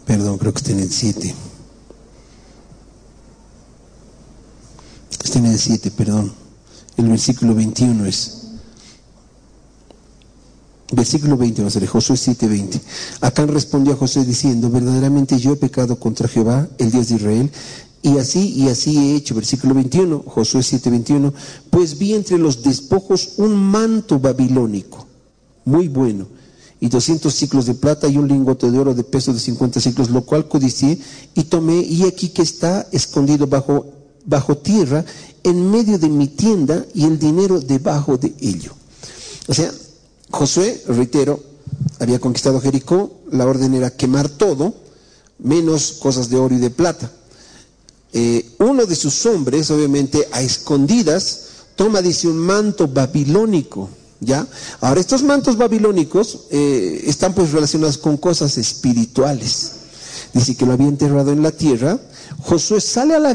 Perdón, creo que está en el 7. Está en el 7, perdón. El versículo 21 es. Versículo 20, vamos a ver, Josué 7:20. Acán respondió a Josué diciendo: verdaderamente yo he pecado contra Jehová, el Dios de Israel, y así he hecho. Versículo 21, Josué 7:21. Pues vi entre los despojos un manto babilónico, muy bueno, y 200 siclos de plata y un lingote de oro de peso de 50 siclos, lo cual codicié y tomé, y aquí que está escondido bajo tierra, en medio de mi tienda, y el dinero debajo de ello. O sea, Josué, reitero, había conquistado Jericó. La orden era quemar todo, menos cosas de oro y de plata. Uno de sus hombres, obviamente a escondidas, toma, dice, un manto babilónico, ¿ya? Ahora, estos mantos babilónicos están pues relacionados con cosas espirituales. Dice que lo había enterrado en la tierra. Josué sale a la